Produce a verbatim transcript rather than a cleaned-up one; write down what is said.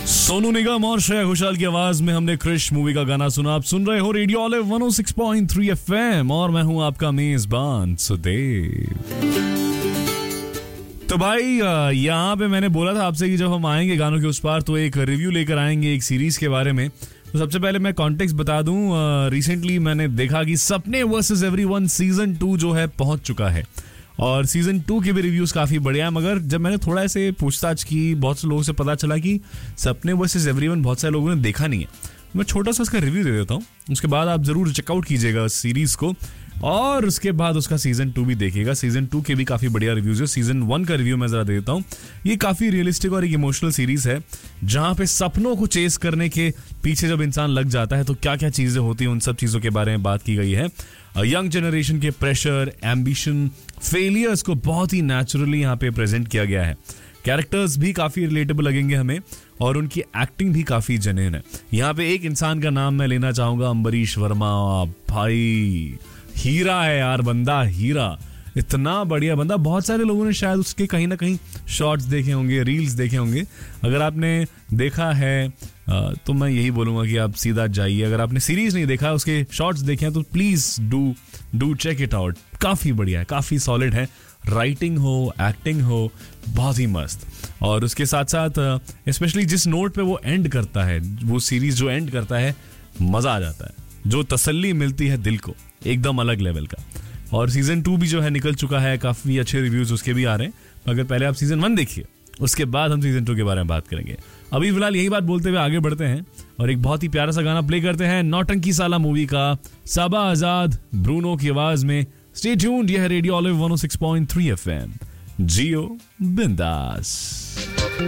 सोनू निगम और श्रेया घोषाल की आवाज में हमने क्रिश मूवी का गाना सुना। आप सुन रहे हो रेडियो ऑलिव वन ओ सिक्स पॉइंट थ्री एफएम और मैं हूं आपका मेजबान सुदेव। तो भाई यहाँ पे मैंने बोला था आपसे कि जब हम आएंगे गानों के उस पार तो एक रिव्यू लेकर आएंगे एक सीरीज के बारे में। तो सबसे पहले मैं कॉन्टेक्स्ट बता दूं, रिसेंटली मैंने देखा कि सपने वर्सेस एवरीवन सीजन टू जो है पहुंच चुका है और सीजन टू के भी रिव्यूज काफी बढ़िया है। मगर जब मैंने थोड़ा ऐसे पूछताछ की, बहुत से लोगों से पता चला कि सपने वर्सेस एवरीवन बहुत सारे लोगों ने देखा नहीं है। मैं छोटा सा उसका रिव्यू दे देता हूँ, उसके बाद आप जरूर चेकआउट कीजिएगा उस सीरीज को और उसके बाद उसका सीजन टू भी देखिएगा। सीजन टू के भी काफी बढ़िया रिव्यूज है। सीजन वन का रिव्यू मैं जरा दे देता हूँ। ये काफी रियलिस्टिक और एक इमोशनल सीरीज है जहां पे सपनों को चेस करने के पीछे जब इंसान लग जाता है तो क्या क्या चीजें होती हैं, उन सब चीजों के बारे में बात की गई है। यंग जनरेशन के प्रेशर, एम्बिशन, फेलियर्स को बहुत ही नेचुरली यहाँ पे प्रेजेंट किया गया है। कैरेक्टर्स भी काफी रिलेटेबल लगेंगे हमें और उनकी एक्टिंग भी काफी जेन्युइन है। यहाँ पे एक इंसान का नाम मैं लेना चाहूंगा, अम्बरीश वर्मा। भाई हीरा है यार, बंदा हीरा, इतना बढ़िया बंदा। बहुत सारे लोगों ने शायद उसके कहीं ना कहीं शॉर्ट्स देखे होंगे, रील्स देखे होंगे। अगर आपने देखा है तो मैं यही बोलूंगा कि आप सीधा जाइए। अगर आपने सीरीज नहीं देखा, उसके शॉर्ट्स देखे हैं तो please do do check it out. काफी बढ़िया है, काफी सॉलिड है। राइटिंग हो, एक्टिंग हो, बहुत ही मस्त। और उसके साथ साथ स्पेशली जिस नोट पे वो एंड करता है, वो सीरीज जो एंड करता है, मजा आ जाता है। जो तसल्ली मिलती है दिल को, एकदम अलग लेवल का। और सीजन टू भी जो है निकल चुका है, काफी अच्छे रिव्यूज उसके भी आ रहे हैं। मगर पहले आप सीजन वन देखिए, उसके बाद हम सीजन टू के बारे में बात करेंगे। अभी फिलहाल यही बात बोलते हुए आगे बढ़ते हैं और एक बहुत ही प्यारा सा गाना प्ले करते हैं नौटंकी साला मूवी का, साबा आजाद, ब्रूनो की आवाज में। स्टे ट्यून्ड, यह है रेडियो ऑलिव वन ओ सिक्स पॉइंट थ्री एफएम। जियो बिंदास।